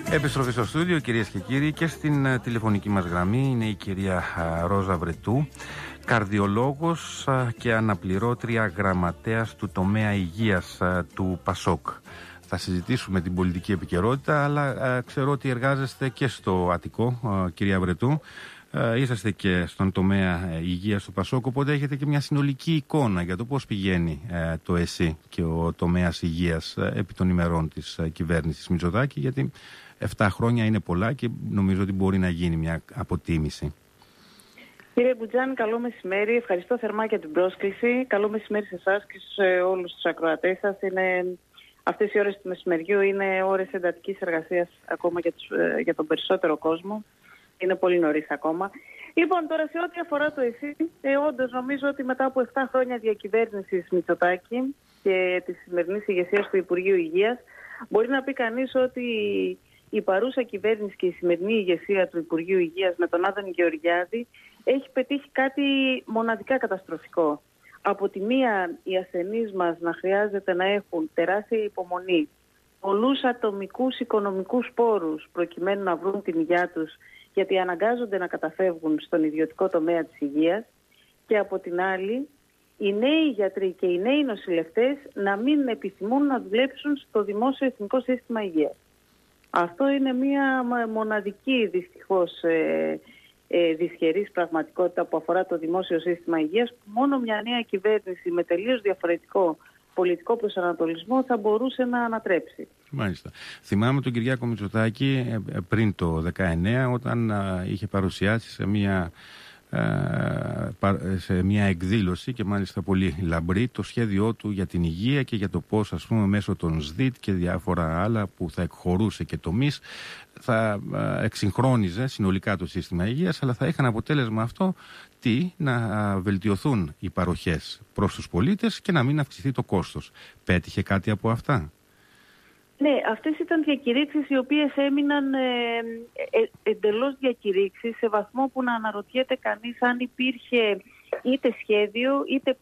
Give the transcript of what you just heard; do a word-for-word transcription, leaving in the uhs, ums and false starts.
Επιστροφή στο στούντιο, κυρίες και κύριοι, και στην τηλεφωνική μας γραμμή είναι η κυρία Ρόζα Βρετού, καρδιολόγος και αναπληρώτρια γραμματέας του τομέα υγείας του ΠΑΣΟΚ. Θα συζητήσουμε την πολιτική επικαιρότητα, αλλά ξέρω ότι εργάζεστε και στο Αττικό, κυρία Βρετού. Είσαστε και στον τομέα υγείας του ΠΑΣΟΚ, οπότε έχετε και μια συνολική εικόνα για το πώς πηγαίνει το ΕΣΥ και ο τομέας υγείας επί των ημερών της κυβέρνησης Μητσοτάκη, γιατί εφτά χρόνια είναι πολλά και νομίζω ότι μπορεί να γίνει μια αποτίμηση. Κύριε Μπουτζάν, καλό μεσημέρι. Ευχαριστώ θερμά για την πρόσκληση. Καλό μεσημέρι σε εσάς και σε όλους τους ακροατές σας. Είναι... Αυτές οι ώρες του μεσημεριού είναι ώρες εντατικής εργασίας ακόμα για, τους, για τον περισσότερο κόσμο. Είναι πολύ νωρίς ακόμα. Λοιπόν, τώρα σε ό,τι αφορά το ΕΣΥ, ε, όντως νομίζω ότι μετά από εφτά χρόνια διακυβέρνησης Μητσοτάκη και της σημερινής ηγεσίας του Υπουργείου Υγείας, μπορεί να πει κανείς ότι η παρούσα κυβέρνηση και η σημερινή ηγεσία του Υπουργείου Υγείας με τον Άδωνη Γεωργιάδη έχει πετύχει κάτι μοναδικά καταστροφικό. Από τη μία, οι ασθενείς μας να χρειάζεται να έχουν τεράστια υπομονή, πολλούς ατομικούς οικονομικούς πόρους προκειμένου να βρουν την υγειά τους, γιατί αναγκάζονται να καταφεύγουν στον ιδιωτικό τομέα της υγείας, και από την άλλη, οι νέοι γιατροί και οι νέοι νοσηλευτές να μην επιθυμούν να δουλέψουν στο δημόσιο εθνικό σύστημα υγείας. Αυτό είναι μια μοναδική δυστυχώς ε, ε, δυσχερής πραγματικότητα που αφορά το δημόσιο σύστημα υγείας, που μόνο μια νέα κυβέρνηση με τελείως διαφορετικό πολιτικό προσανατολισμό θα μπορούσε να ανατρέψει. Μάλιστα. Θυμάμαι τον Κυριάκο Μητσοτάκη πριν το δεκαεννέα, όταν είχε παρουσιάσει σε μια, σε μια εκδήλωση, και μάλιστα πολύ λαμπρή, το σχέδιό του για την υγεία και για το πώς, ας πούμε, μέσω των ΣΔΙΤ και διάφορα άλλα που θα εκχωρούσε και τομείς, θα εξυγχρόνιζε συνολικά το σύστημα υγείας, αλλά θα είχαν αποτέλεσμα αυτό τι, να βελτιωθούν οι παροχές προς τους πολίτες και να μην αυξηθεί το κόστος. Πέτυχε κάτι από αυτά? Ναι, αυτές ήταν διακηρύξεις οι οποίες έμειναν ε, ε, εντελώς διακηρύξεις, σε βαθμό που να αναρωτιέται κανείς αν υπήρχε είτε σχέδιο είτε